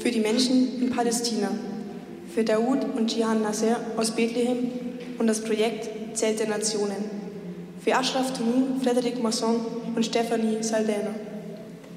für die Menschen in Palästina, für Daoud und Jihan Nasser aus Bethlehem und das Projekt Zelt der Nationen, für Ashraf Tounou, Frédéric Masson und Stephanie Saldana.